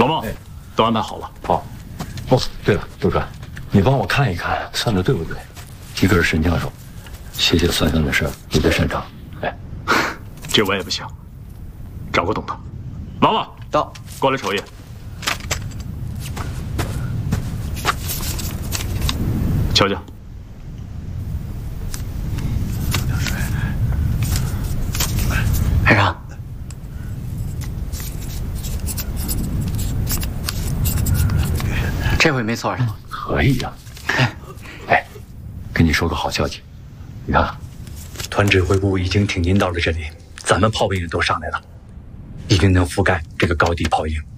老孟，都安排好了。 好。哦，对了，周川，你帮我看一看，算的对不对？一个是沈教授，写算的事你最擅长。哎， 这我也不行，找个懂的。老王到， 过来瞅一眼。瞧瞧。 海生，这回没错了。 可以呀。哎，跟你说个好消息，你看，团指挥部已经挺进到了这里，咱们炮兵也都上来了，已经能覆盖这个高地炮营。